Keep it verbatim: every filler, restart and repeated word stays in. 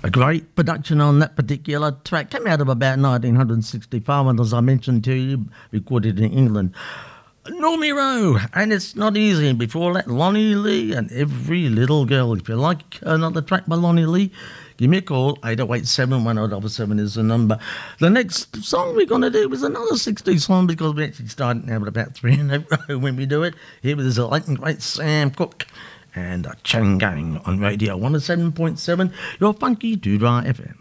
A great production on that particular track. Came out of about nineteen sixty-five, and as I mentioned to you, recorded in England. Normie Rowe, and It's Not Easy. Before that, Lonnie Lee and Every Little Girl. If you like another track by Lonnie Lee, give me a call. eight oh eight seven, one oh seven is the number. The next song we're going to do is another sixties song, because we actually started now with about three in a row when we do it. Here with the late and great Sam Cooke and Chang Gang on Radio one oh seven point seven, your funky Doodah F M.